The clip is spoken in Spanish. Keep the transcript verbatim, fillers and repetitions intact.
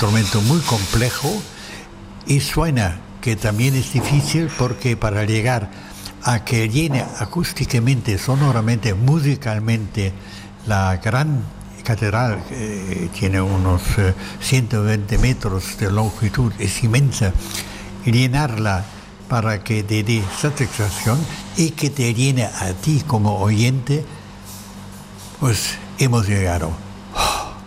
instrumento muy complejo y suena, que también es difícil porque para llegar a que llene acústicamente, sonoramente, musicalmente la gran catedral, eh, tiene unos eh, ciento veinte metros de longitud, es inmensa, llenarla para que te dé satisfacción y que te llene a ti como oyente, pues hemos llegado.